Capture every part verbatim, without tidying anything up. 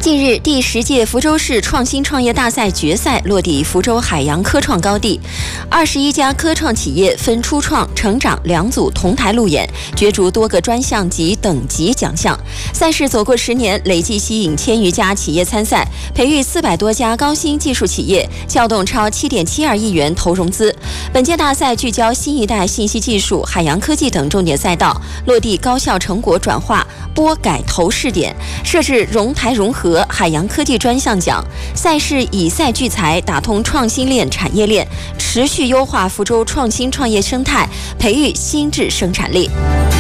近日，第十届福州市创新创业大赛决赛落地福州海洋科创高地，二十一家科创企业分初创、成长两组同台路演，角逐多个专项及等级奖项。赛事走过十年，累计吸引千余家企业参赛，培育四百多家高新技术企业，撬动超七点七二亿元投融资。本届大赛聚焦新一代信息技术、海洋科技等重点赛道，落地高效成果转化、拨改投试点，设置融台融合海洋科技专项奖。赛事以赛聚财，打通创新链产业链，持续优化福州创新创业生态，培育新质生产力。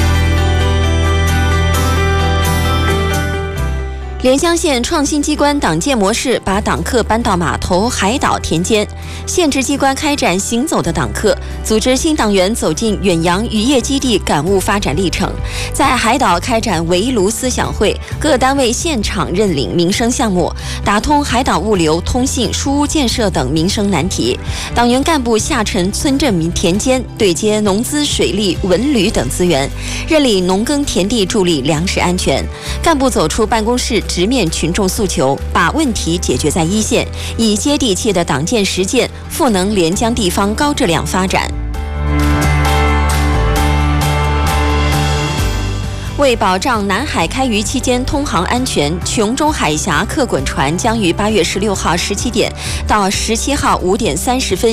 连江县创新机关党建模式把党课搬到码头海岛田间，县直机关开展行走的党课，组织新党员走进远洋渔业基地感悟发展历程，在海岛开展围炉思想会，各单位现场认领民生项目，打通海岛物流、通信、书屋建设等民生难题。党员干部下沉村镇民田间，对接农资、水利、文旅等资源，认领农耕田地，助力粮食安全。干部走出办公室，直面群众诉求，把问题解决在一线，以接地气的党建实践赋能连江地方高质量发展。为保障南海开渔期间通航安全，琼中海峡客滚船将于八月十六号十七点到十七号五点三十分